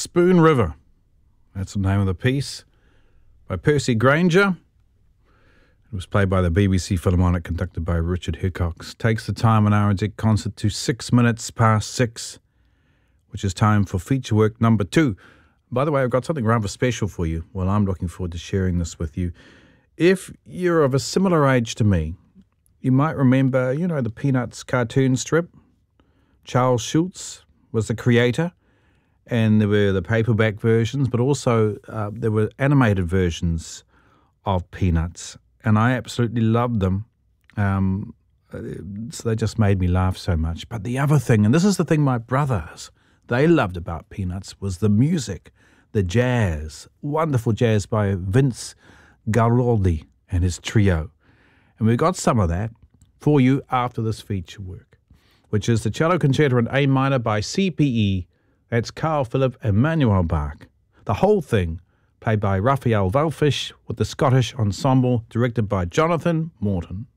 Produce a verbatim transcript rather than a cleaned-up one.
Spoon River. That's the name of the piece by Percy Grainger. It was played by the B B C Philharmonic, conducted by Richard Hickox. Takes the time on R N Z concert to six minutes past six, which is time for feature work number two. By the way, I've got something rather special for you. Well, I'm looking forward to sharing this with you. If you're of a similar age to me, you might remember, you know, the Peanuts cartoon strip. Charles Schulz was the creator, and there were the paperback versions, but also uh, there were animated versions of Peanuts, and I absolutely loved them. Um, so they just made me laugh so much. But the other thing, and this is the thing my brothers, they loved about Peanuts, was the music, the jazz, wonderful jazz by Vince Guaraldi and his trio. And we got some of that for you after this feature work, which is the Cello Concerto in A minor by C P E. That's Carl Philipp Emanuel Bach. The whole thing played by Raphael Wellfish with the Scottish Ensemble, directed by Jonathan Morton.